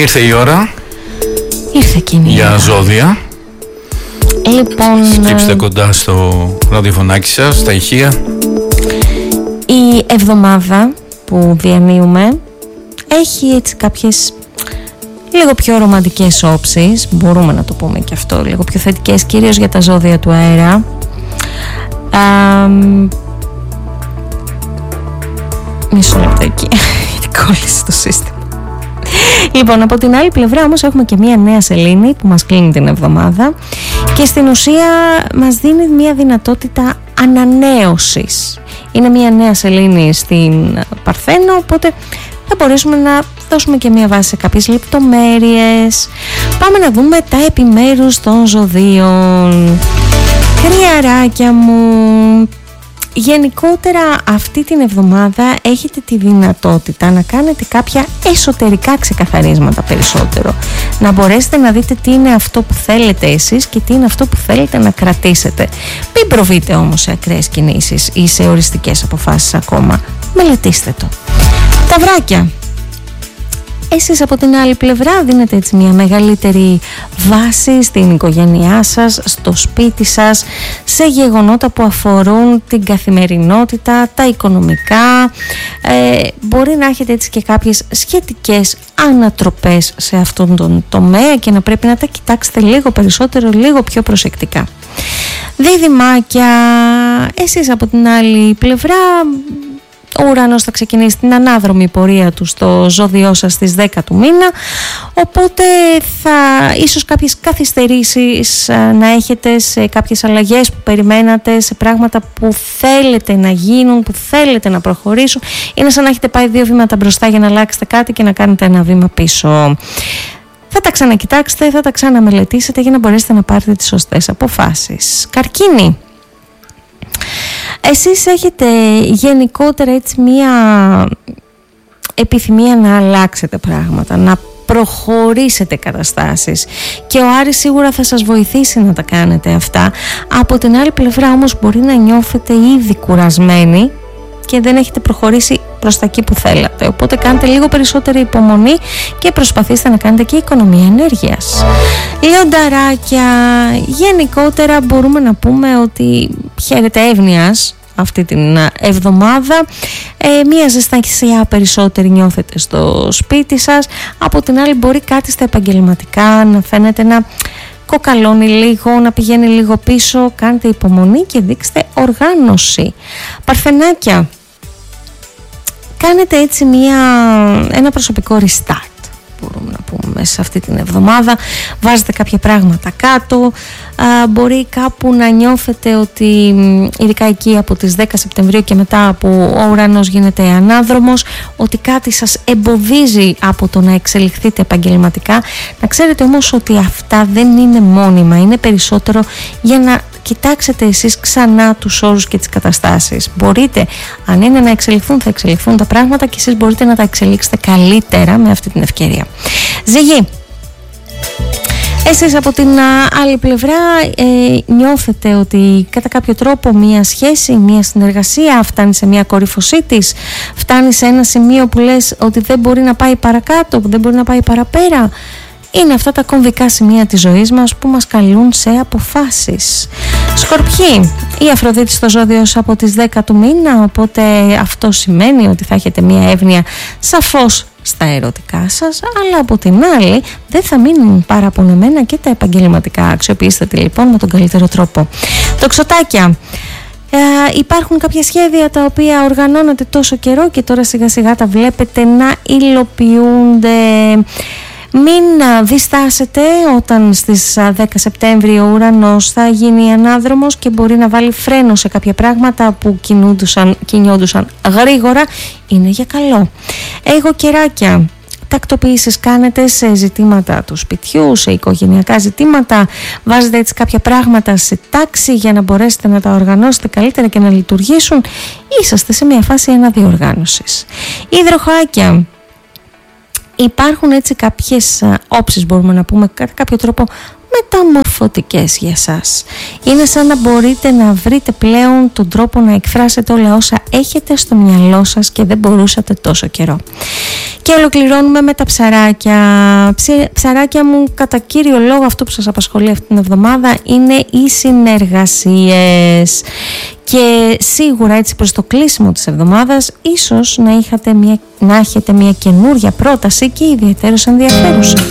Ήρθε η ώρα. Ήρθε εκείνη για ζώδια. Λοιπόν, σκύψτε κοντά στο ραδιοφωνάκι σας, στα ηχεία. Η εβδομάδα που διανύουμε έχει έτσι κάποιες λίγο πιο ρομαντικές όψεις, μπορούμε να το πούμε και αυτό, λίγο πιο θετικές, κυρίως για τα ζώδια του αέρα. Μισό λεπτό εκεί, γιατί κόλλησε το σύστημα. Λοιπόν, από την άλλη πλευρά όμως έχουμε και μία νέα σελήνη που μας κλείνει την εβδομάδα και στην ουσία μας δίνει μία δυνατότητα ανανέωσης. Είναι μία νέα σελήνη στην Παρθένο, οπότε θα μπορέσουμε να δώσουμε και μία βάση σε κάποιες λεπτομέρειες. Πάμε να δούμε τα επιμέρους των ζωδίων. Κρυαράκια μου, γενικότερα αυτή την εβδομάδα έχετε τη δυνατότητα να κάνετε κάποια εσωτερικά ξεκαθαρίσματα περισσότερο. Να μπορέσετε να δείτε τι είναι αυτό που θέλετε εσείς και τι είναι αυτό που θέλετε να κρατήσετε. Μην προβείτε όμως σε ακραίες κινήσεις ή σε οριστικές αποφάσεις ακόμα. Μελετήστε το. Ταυράκια. Εσείς από την άλλη πλευρά δίνετε έτσι μια μεγαλύτερη βάση στην οικογένειά σας, στο σπίτι σας, σε γεγονότα που αφορούν την καθημερινότητα, τα οικονομικά. Μπορεί να έχετε έτσι και κάποιες σχετικές ανατροπές σε αυτόν τον τομέα και να πρέπει να τα κοιτάξετε λίγο περισσότερο, λίγο πιο προσεκτικά. Δίδυμάκια, εσείς από την άλλη πλευρά, ο ουρανός θα ξεκινήσει την ανάδρομη πορεία του στο ζώδιό σας στις 10 του μήνα, οπότε ίσως κάποιες καθυστερήσεις να έχετε σε κάποιες αλλαγές που περιμένατε, σε πράγματα που θέλετε να γίνουν, που θέλετε να προχωρήσουν. Είναι σαν να έχετε πάει 2 βήματα μπροστά για να αλλάξετε κάτι και να κάνετε ένα βήμα πίσω. Θα τα ξανακοιτάξετε, θα τα ξαναμελετήσετε για να μπορέσετε να πάρετε τις σωστές αποφάσεις. Καρκίνη. Εσείς έχετε γενικότερα έτσι μία επιθυμία να αλλάξετε πράγματα, να προχωρήσετε καταστάσεις και ο Άρης σίγουρα θα σας βοηθήσει να τα κάνετε αυτά. Από την άλλη πλευρά όμως μπορεί να νιώθετε ήδη κουρασμένοι και δεν έχετε προχωρήσει προς τα εκεί που θέλατε, οπότε κάντε λίγο περισσότερη υπομονή και προσπαθήστε να κάνετε και οικονομία ενέργειας. Λιονταράκια, γενικότερα μπορούμε να πούμε ότι χαίρετε εύνοιας αυτή την εβδομάδα, μία ζεστασιά περισσότερη νιώθετε στο σπίτι σας. Από την άλλη μπορεί κάτι στα επαγγελματικά να φαίνεται να κοκαλώνει λίγο, να πηγαίνει λίγο πίσω. Κάντε υπομονή και δείξτε οργάνωση. Παρθενάκια, κάνετε έτσι ένα προσωπικό restart, μπορούμε να πούμε, μέσα σε αυτή την εβδομάδα. Βάζετε κάποια πράγματα κάτω. Μπορεί κάπου να νιώθετε ότι, ειδικά εκεί από τις 10 Σεπτεμβρίου και μετά που ο ουρανός γίνεται ανάδρομος, ότι κάτι σας εμποδίζει από το να εξελιχθείτε επαγγελματικά. Να ξέρετε όμως ότι αυτά δεν είναι μόνιμα, είναι περισσότερο για να κοιτάξετε εσείς ξανά τους όρους και τις καταστάσεις. Μπορείτε, αν είναι να εξελιχθούν, θα εξελιχθούν τα πράγματα και εσείς μπορείτε να τα εξελίξετε καλύτερα με αυτή την ευκαιρία. Ζυγή. Εσείς από την άλλη πλευρά νιώθετε ότι κατά κάποιο τρόπο μία σχέση, μία συνεργασία φτάνει σε μία κορύφωσή της, φτάνει σε ένα σημείο που λες ότι δεν μπορεί να πάει παρακάτω, που δεν μπορεί να πάει παραπέρα. Είναι αυτά τα κομβικά σημεία της ζωής μας που μας καλούν σε αποφάσεις. Σκορπιοί, η Αφροδίτη στο ζώδιο από τις 10 του μήνα, οπότε αυτό σημαίνει ότι θα έχετε μία εύνοια σαφώς στα ερωτικά σας, αλλά από την άλλη δεν θα μείνουν παραπονεμένα και τα επαγγελματικά. Αξιοποιήστε τη λοιπόν με τον καλύτερο τρόπο. Τοξοτάκια. Υπάρχουν κάποια σχέδια τα οποία οργανώνονται τόσο καιρό και τώρα σιγά σιγά τα βλέπετε να υλοποιούνται. Μην διστάσετε όταν στις 10 Σεπτέμβρη ο ουρανός θα γίνει ανάδρομος και μπορεί να βάλει φρένο σε κάποια πράγματα που κινιόντουσαν γρήγορα. Είναι για καλό. Κεράκια. Τακτοποιήσεις κάνετε σε ζητήματα του σπιτιού, σε οικογενειακά ζητήματα. Βάζετε έτσι κάποια πράγματα σε τάξη για να μπορέσετε να τα οργανώσετε καλύτερα και να λειτουργήσουν. Είσαστε σε μια φάση αναδιοργάνωσης. Υδροχοάκια. Υπάρχουν έτσι κάποιες όψεις, μπορούμε να πούμε, κατά κάποιο τρόπο μεταμορφωτικές για σας. Είναι σαν να μπορείτε να βρείτε πλέον τον τρόπο να εκφράσετε όλα όσα έχετε στο μυαλό σας και δεν μπορούσατε τόσο καιρό. Και ολοκληρώνουμε με τα ψαράκια. Ψαράκια μου, κατά κύριο λόγο αυτό που σας απασχολεί αυτή την εβδομάδα είναι οι συνεργασίες. Και σίγουρα έτσι προς το κλείσιμο της εβδομάδας ίσως να έχετε μια καινούρια πρόταση και ιδιαίτερως ενδιαφέρουσα.